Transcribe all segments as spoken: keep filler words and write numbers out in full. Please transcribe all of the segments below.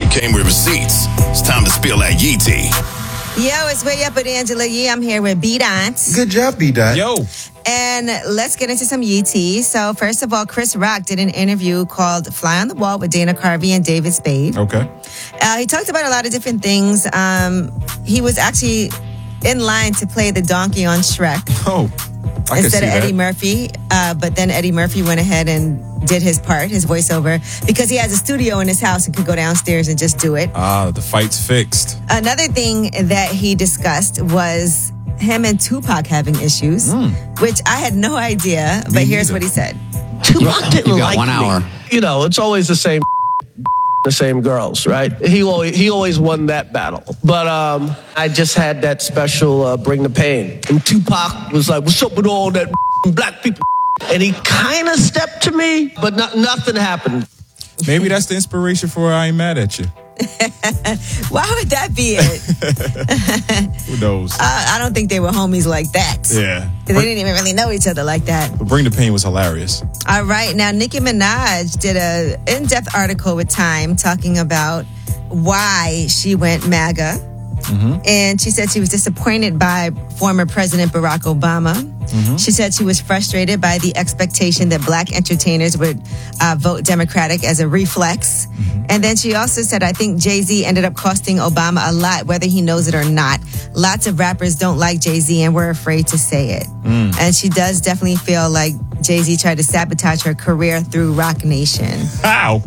came with receipts. It's time to spill that Yee tea. Yo, it's Way Up with Angela Yee. I'm here with B-Dot. Good job, B-Dot. Yo. And let's get into some Yee tea. So first of all, Chris Rock did an interview called Fly on the Wall with Dana Carvey and David Spade. Okay. Uh, he talked about a lot of different things. Um, he was actually in line to play the donkey on Shrek. Oh, I can instead see of Eddie that. Murphy. Uh, but then Eddie Murphy went ahead and did his part, his voiceover, because he has a studio in his house and could go downstairs and just do it. Ah, the fight's fixed. Another thing that he discussed was him and Tupac having issues, mm. which I had no idea, but Me here's neither. what he said. Tupac didn't You got like one me. hour. You know, it's always the same the same girls, right? He always, he always won that battle. But um, I just had that special uh, Bring the Pain. And Tupac was like, what's up with all that black people? And he kind of stepped to me, but not, nothing happened. Maybe that's the inspiration for I Ain't Mad at You. Why would that be it? Who knows? I, I don't think they were homies like that. Yeah. They didn't even really know each other like that. But Bring the Pain was hilarious. All right. Now, Nicki Minaj did a in-depth article with Time talking about why she went MAGA. Mm-hmm. And she said she was disappointed by former President Barack Obama. Mm-hmm. She said she was frustrated by the expectation that black entertainers would uh, vote Democratic as a reflex. Mm-hmm. And then she also said, I think Jay-Z ended up costing Obama a lot, whether he knows it or not. Lots of rappers don't like Jay-Z and we're afraid to say it. Mm. And she does definitely feel like Jay-Z tried to sabotage her career through Roc Nation. How?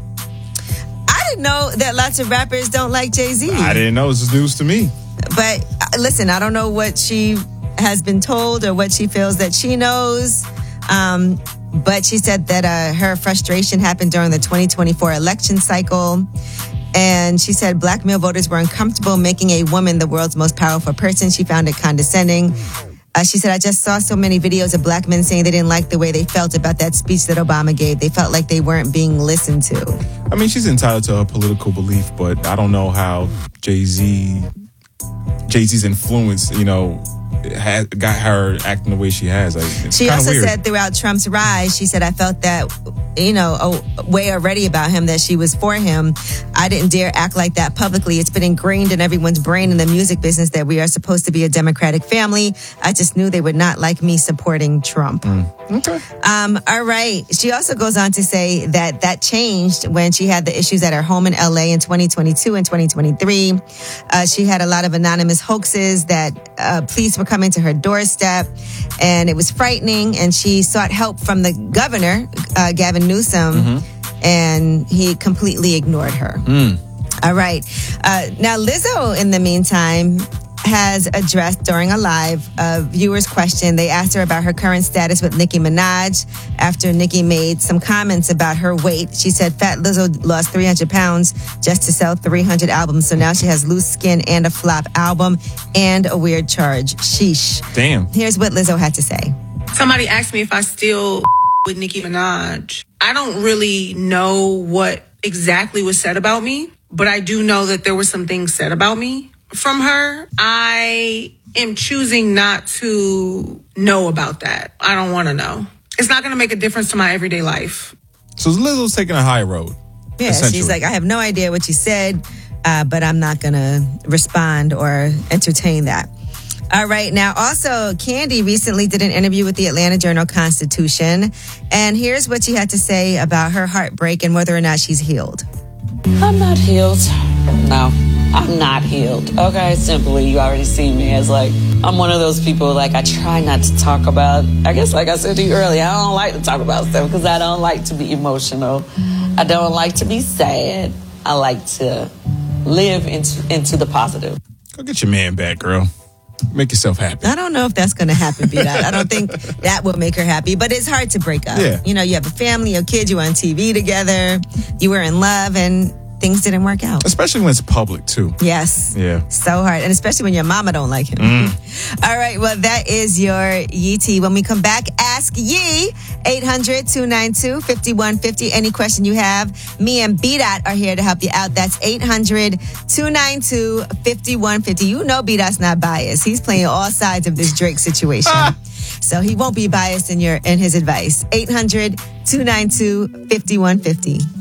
I didn't know that lots of rappers don't like Jay-Z. I didn't know. This is news to me. But uh, listen, I don't know what she has been told or what she feels that she knows. Um, but she said that uh, her frustration happened during the twenty twenty-four election cycle. And she said black male voters were uncomfortable making a woman the world's most powerful person. She found it condescending. Uh, she said, I just saw so many videos of black men saying they didn't like the way they felt about that speech that Obama gave. They felt like they weren't being listened to. I mean, she's entitled to her political belief, but I don't know how Jay-Z, Jay-Z's influence, you know, has got her acting the way she has. Like, it's she also weird. said throughout Trump's rise, she said, I felt that, you know, a way already about him, that she was for him. I didn't dare act like that publicly. It's been ingrained in everyone's brain in the music business that we are supposed to be a Democratic family. I just knew they would not like me supporting Trump. Mm. Okay. Um, all right. She also goes on to say that that changed when she had the issues at her home in L A in twenty twenty-two and twenty twenty-three. Uh, she had a lot of anonymous hoaxes that uh, police were coming to her doorstep, and it was frightening. And she sought help from the governor, uh, Gavin Newsom, mm-hmm. and he completely ignored her. Mm. All right. Uh, now, Lizzo, in the meantime, has addressed during a live uh, viewer's question. They asked her about her current status with Nicki Minaj after Nicki made some comments about her weight. She said Fat Lizzo lost three hundred pounds just to sell three hundred albums. So now she has Loose Skin and a flop album and a weird charge. Sheesh. Damn. Here's what Lizzo had to say. Somebody asked me if I still with Nicki Minaj. I don't really know what exactly was said about me, but I do know that there were some things said about me from her. I am choosing not to know about that. I don't want to know. It's not going to make a difference to my everyday life. So Lizzo's taking a high road. Yeah, she's like, I have no idea what you said, uh, but I'm not going to respond or entertain that. All right. Now, also, Candy recently did an interview with the Atlanta Journal-Constitution. And here's what she had to say about her heartbreak and whether or not she's healed. I'm not healed. No, I'm not healed. Okay, simply, you already see me as like, I'm one of those people, like, I try not to talk about, I guess like I said to you earlier, I don't like to talk about stuff because I don't like to be emotional. I don't like to be sad. I like to live into, into the positive. Go get your man back, girl. Make yourself happy. I don't know if that's going to happen, B-Dot. I don't think that will make her happy, but it's hard to break up. Yeah. You know, you have a family, your kids, you were on T V together, you were in love, and things didn't work out. Especially when it's public, too. Yes. Yeah. So hard. And especially when your mama don't like him. Mm. All right. Well, that is your Yee tea. When we come back, ask Yee. eight hundred, two nine two, five one five zero. Any question you have, me and B-Dot are here to help you out. That's eight hundred, two nine two, five one five zero. You know B-Dot's not biased. He's playing all sides of this Drake situation. Ah. So he won't be biased in your in his advice. eight hundred, two nine two, five one five zero.